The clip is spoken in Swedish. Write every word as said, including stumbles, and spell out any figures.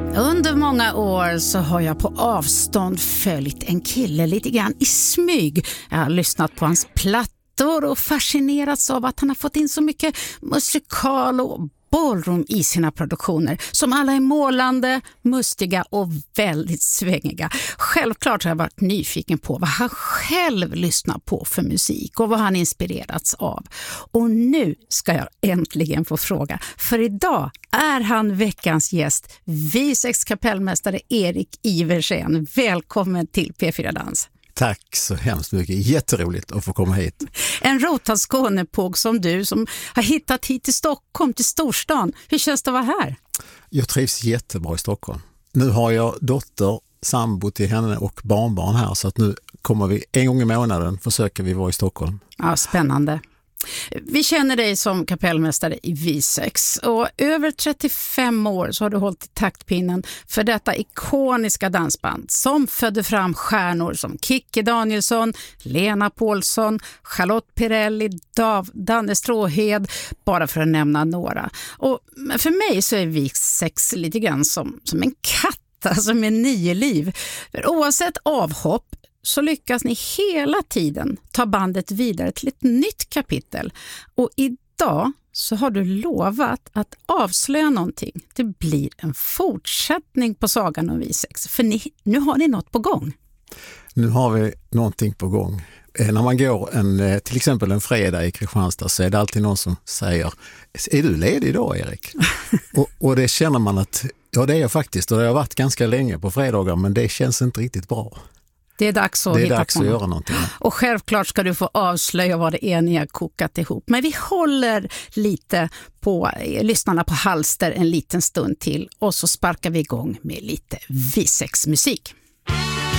Under många år så har jag på avstånd följt en kille lite grann i smyg. Jag har lyssnat på hans plattor och fascinerats av att han har fått in så mycket musikal och ballroom i sina produktioner som alla är målande, mustiga och väldigt svängiga. Självklart har jag varit nyfiken på vad han själv lyssnar på för musik och vad han inspirerats av. Och nu ska jag äntligen få fråga, för idag är han veckans gäst, V sex kapellmästare Erik Iversen. Välkommen till P fyra Dans. Tack så hemskt mycket. Jätteroligt att få komma hit. En rotad Skånepåg som du som har hittat hit till Stockholm, till storstan. Hur känns det att vara här? Jag trivs jättebra i Stockholm. Nu har jag dotter, sambo till henne och barnbarn här, så att nu kommer vi en gång i månaden försöker vi vara i Stockholm. Ja, spännande. Vi känner dig som kapellmästare i V sex och över trettiofem år så har du hållit i taktpinnen för detta ikoniska dansband som födde fram stjärnor som Kikki Danielsson, Lena Paulsson, Charlotte Perrelli, Dav, Danne Stråhed, bara för att nämna några. Och för mig så är V sex lite grann som, som en katt, alltså med nio liv. För oavsett avhopp så lyckas ni hela tiden ta bandet vidare till ett nytt kapitel. Och idag så har du lovat att avslöja någonting. Det blir en fortsättning på sagan om V sex. För ni, nu har ni något på gång. Nu har vi någonting på gång. Eh, när man går en, till exempel en fredag i Kristianstad så är det alltid någon som säger: är du ledig idag, Erik? och, och det känner man att ja, det är jag faktiskt. Och det har varit ganska länge på fredagar, men det känns inte riktigt bra. Det är dags att, det är hitta dags på att något. göra någonting. Och självklart ska du få avslöja vad det är ni har kokat ihop. Men vi håller lite på lyssnarna på halster en liten stund till och så sparkar vi igång med lite V sex-musik.